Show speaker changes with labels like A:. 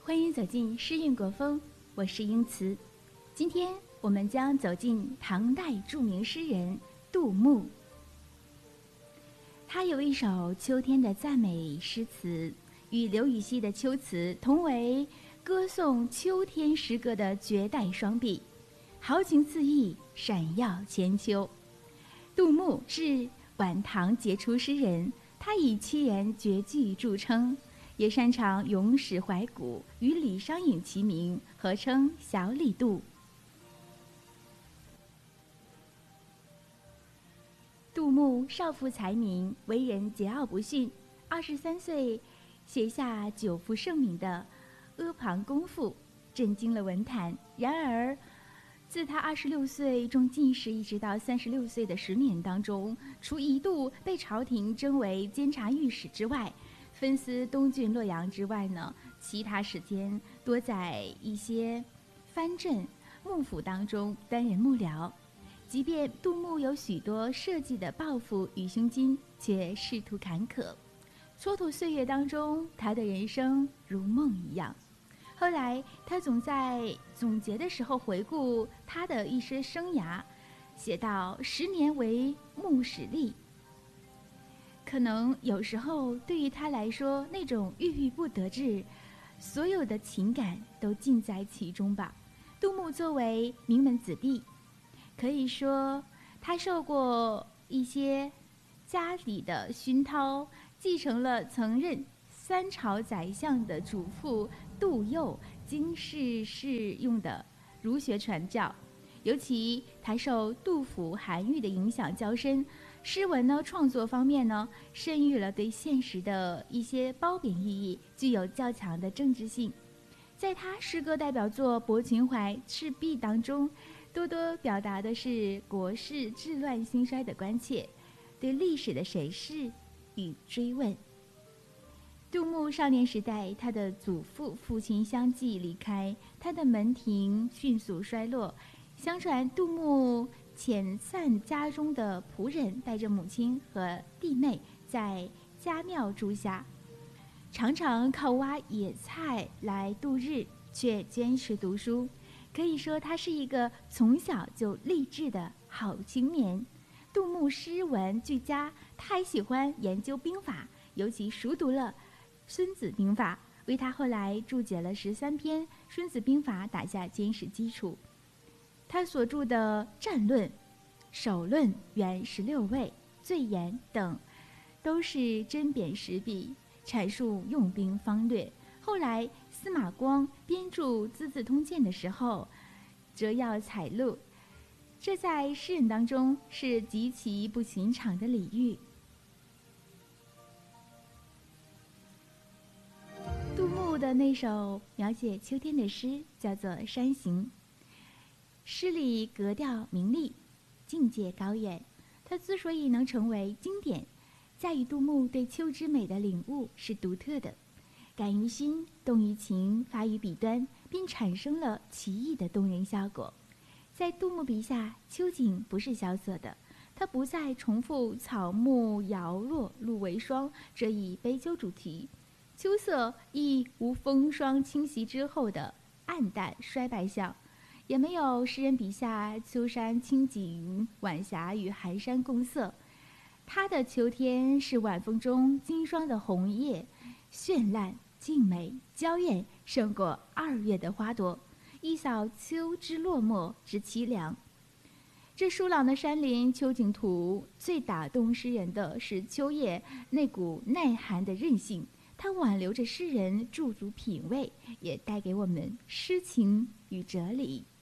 A: 欢迎走进诗韵国风，我是英慈。今天我们将走进唐代著名诗人杜牧。他有一首秋天的赞美诗词，与刘禹锡的《秋词》同为歌颂秋天诗歌的绝代双璧，豪情四溢，闪耀千秋。杜牧是晚唐杰出诗人，他以七言绝句著称，也擅长咏史怀古，与李商隐齐名，合称小李杜。杜牧少负才名，为人桀骜不驯，23岁写下久负盛名的《阿房宫赋》，震惊了文坛。然而自他26岁中进士一直到36岁的10年当中，除一度被朝廷征为监察御史之外，分司东郡洛阳之外呢，其他时间多在一些藩镇幕府当中担任幕僚。即便杜牧有许多社稷的抱负与胸襟，却仕途坎坷。蹉跎岁月当中，他的人生如梦一样。后来他总在总结的时候回顾他的一生生涯，写到10年为牧史吏。可能有时候对于他来说，那种郁郁不得志，所有的情感都尽在其中吧。杜牧作为名门子弟，可以说他受过一些家里的熏陶，继承了曾任3朝宰相的祖父杜佑经世适用的儒学传教。尤其他受杜甫、韩愈的影响较深，诗文呢创作方面呢，深蕴了对现实的一些褒贬意义，具有较强的政治性。在他诗歌代表作《泊秦淮》《赤壁》当中，多多表达的是国事治乱兴衰的关切，对历史的审视与追问。杜牧少年时代，他的祖父、父亲相继离开，他的门庭迅速衰落。相传杜牧遣散家中的仆人，带着母亲和弟妹在家庙住下，常常靠挖野菜来度日，却坚持读书。可以说他是一个从小就立志的好青年。杜牧诗文俱佳，他还喜欢研究兵法，尤其熟读了孙子兵法，为他后来注解了13篇孙子兵法打下坚实基础。他所著的战论、守论、原16位、罪言等，都是针砭时弊，阐述用兵方略。后来司马光编著《资治通鉴》的时候，摘要采录，这在诗人当中是极其不寻常的礼遇。杜牧的那首描写秋天的诗叫做《山行》，诗里格调明丽，境界高远。它之所以能成为经典，在于杜牧对秋之美的领悟是独特的，感于心，动于情，发于笔端，并产生了奇异的动人效果。在杜牧笔下，秋景不是萧瑟的，他不再重复草木摇落露为霜这一悲秋主题，秋色亦无风霜侵袭之后的暗淡衰败相，也没有诗人笔下秋山清景，晚霞与寒山共色。他的秋天是晚风中经霜的红叶，绚烂静美娇艳，胜过2月的花朵，一扫秋之落寞之凄凉。这疏朗的山林秋景图，最打动诗人的是秋叶那股耐寒的韧性，它挽留着诗人驻足品味，也带给我们诗情与哲理。